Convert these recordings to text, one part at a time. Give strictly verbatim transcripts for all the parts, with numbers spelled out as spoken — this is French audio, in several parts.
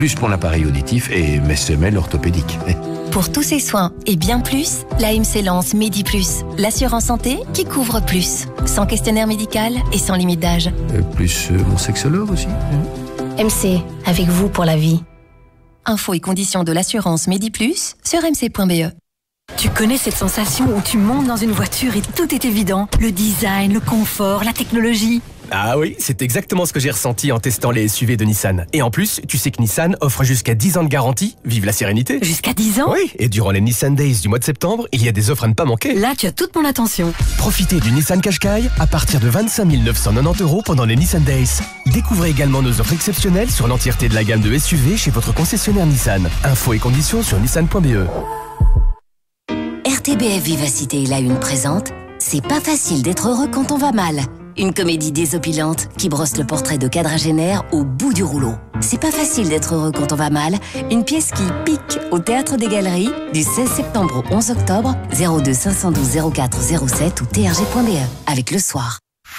Plus pour l'appareil auditif et mes semelles orthopédiques. Pour tous ces soins et bien plus, l'A M C lance MediPlus, l'assurance santé qui couvre plus. Sans questionnaire médical et sans limite d'âge. Euh, plus euh, mon sexologue aussi. M C, avec vous pour la vie. Infos et conditions de l'assurance MediPlus sur m c point b e. Tu connais cette sensation où tu montes dans une voiture et tout est évident? Le design, le confort, la technologie. Ah oui, c'est exactement ce que j'ai ressenti en testant les S U V de Nissan. Et en plus, tu sais que Nissan offre jusqu'à dix ans de garantie. Vive la sérénité. Jusqu'à dix ans? Oui, et durant les Nissan Days du mois de septembre, il y a des offres à ne pas manquer. Là, tu as toute mon attention. Profitez du Nissan Qashqai à partir de vingt-cinq mille neuf cent quatre-vingt-dix euros pendant les Nissan Days. Découvrez également nos offres exceptionnelles sur l'entièreté de la gamme de S U V chez votre concessionnaire Nissan. Infos et conditions sur nissan point b e. R T B F Vivacité et la Une présente C'est pas facile d'être heureux quand on va mal. Une comédie désopilante qui brosse le portrait de quadragénaire au bout du rouleau. C'est pas facile d'être heureux quand on va mal. Une pièce qui pique au Théâtre des Galeries du seize septembre au onze octobre, zéro deux cinq un deux zéro quatre zéro sept ou t r g point b e avec Le Soir.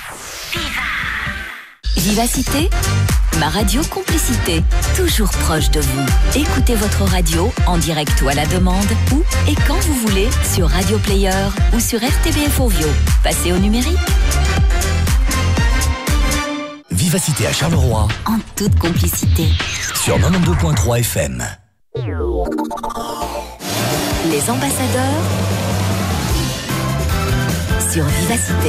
Vivacité, ma radio complicité, toujours proche de vous. Écoutez votre radio en direct ou à la demande, où et quand vous voulez, sur Radio Player ou sur R T B F Ovio. Passez au numérique. Vivacité à Charleroi, En toute complicité. sur quatre-vingt-douze virgule trois F M. Les ambassadeurs sur Vivacité.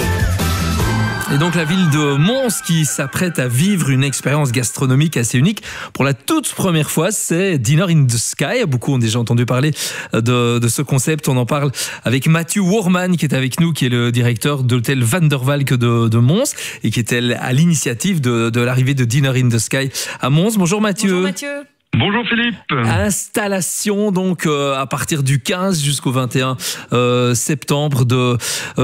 Et donc la ville de Mons qui s'apprête à vivre une expérience gastronomique assez unique. Pour la toute première fois, c'est Dinner in the Sky. Beaucoup ont déjà entendu parler de, de ce concept. On en parle avec Mathieu Worman qui est avec nous, qui est le directeur de l'hôtel Van der Valk de, de Mons et qui était à l'initiative de, de l'arrivée de Dinner in the Sky à Mons. Bonjour Mathieu. Bonjour Mathieu. Bonjour Philippe. Installation donc euh, à partir du quinze jusqu'au vingt et un euh, septembre de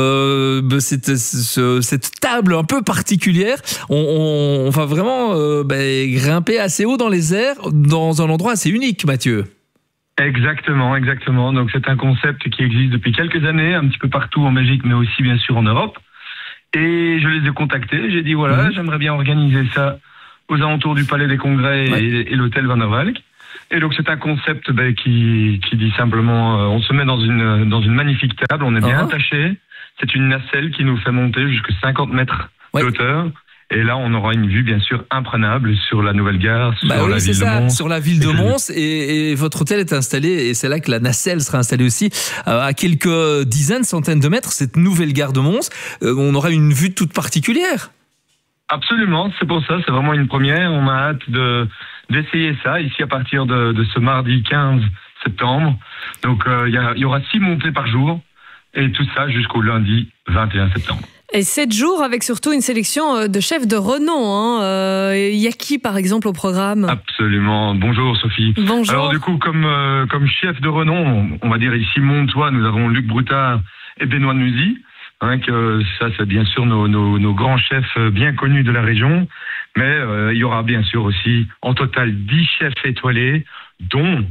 euh, cette, ce, cette table un peu particulière. On, on, on va vraiment euh, bah, grimper assez haut dans les airs dans un endroit assez unique, Mathieu. Exactement, exactement. Donc c'est un concept qui existe depuis quelques années, un petit peu partout en Belgique, mais aussi bien sûr en Europe. Et je les ai contactés. J'ai dit voilà, mmh. j'aimerais bien organiser ça aux alentours du Palais des Congrès ouais. et, et l'hôtel Van der Valk. Et donc c'est un concept ben, qui, qui dit simplement, euh, on se met dans une dans une magnifique table, on est bien uh-huh. attaché. C'est une nacelle qui nous fait monter jusqu'à cinquante mètres ouais. de hauteur. Et là, on aura une vue bien sûr imprenable sur la nouvelle gare, sur bah oui, la c'est ville ça, de Mons. Sur la ville de Mons. Et, et votre hôtel est installé, et c'est là que la nacelle sera installée aussi, euh, à quelques dizaines, centaines de mètres. Cette nouvelle gare de Mons, euh, on aura une vue toute particulière. Absolument, c'est pour ça, c'est vraiment une première. On a hâte de d'essayer ça ici à partir de, de ce mardi quinze septembre. Donc il euh, y, y aura six montées par jour et tout ça jusqu'au lundi vingt et un septembre. Et sept jours avec surtout une sélection de chefs de renom. Hein. Euh, y a qui par exemple au programme? Absolument. Bonjour Sophie. Bonjour. Alors du coup comme euh, comme chef de renom, on va dire ici montois, nous avons Luc Broutard et Benoît Nuzy. Hein, que ça, c'est bien sûr nos, nos, nos grands chefs bien connus de la région, mais euh, il y aura bien sûr aussi en total dix chefs étoilés, dont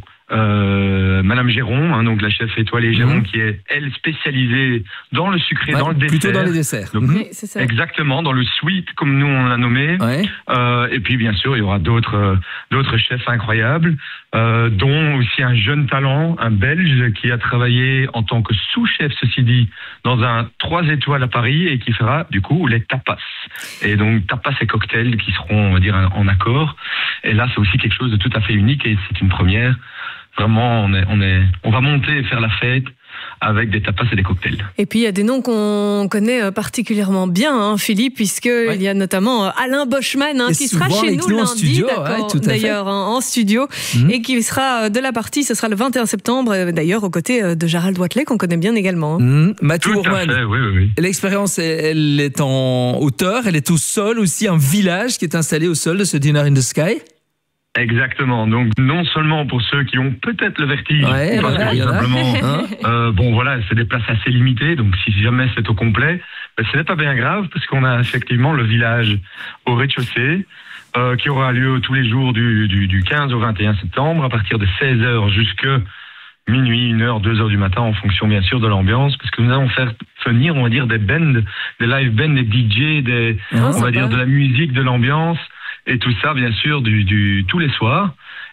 euh, Madame Géron, hein, donc la chef étoilée Géron, mmh. qui est elle spécialisée dans le sucré, ouais, dans le dessert. Plutôt dans les desserts. Donc, oui, c'est ça. Exactement, dans le sweet comme nous on l'a nommé. Ouais. Euh, et puis bien sûr il y aura d'autres euh, d'autres chefs incroyables, euh, dont aussi un jeune talent, un Belge qui a travaillé en tant que sous-chef, ceci dit, dans un trois étoiles à Paris et qui fera du coup les tapas. Et donc tapas et cocktails qui seront, on va dire, en accord. Et là c'est aussi quelque chose de tout à fait unique et c'est une première. Vraiment, on est, on est, on va monter et faire la fête avec des tapas et des cocktails. Et puis il y a des noms qu'on connaît particulièrement bien, hein, Philippe, puisque ouais. il y a notamment Alain Boschman, hein, qui sera chez nous, nous lundi, studio, ouais, d'ailleurs, hein, en studio, mmh. et qui sera de la partie. Ce sera le vingt et un septembre, d'ailleurs, aux côtés de Gérald Watley, qu'on connaît bien également. Hein. Mmh. Mathieu Worman, oui, oui, oui. L'expérience, elle est en hauteur, elle est au sol, aussi un village qui est installé au sol de ce Dinner in the Sky. Exactement. Donc non seulement pour ceux qui ont peut-être le vertige, ouais, parce voilà, que simplement, hein euh, bon voilà, c'est des places assez limitées. Donc si jamais c'est au complet, ben, ce n'est pas bien grave parce qu'on a effectivement le village au rez-de-chaussée euh, qui aura lieu tous les jours du, du, du quinze au vingt et un septembre à partir de seize heures jusque minuit, une heure, deux heures du matin en fonction bien sûr de l'ambiance, parce que nous allons faire venir, on va dire, des bands, des live bands, des D J, des, oh, on va dire de la musique, de l'ambiance. Et tout ça, bien sûr, du, du, tous les soirs.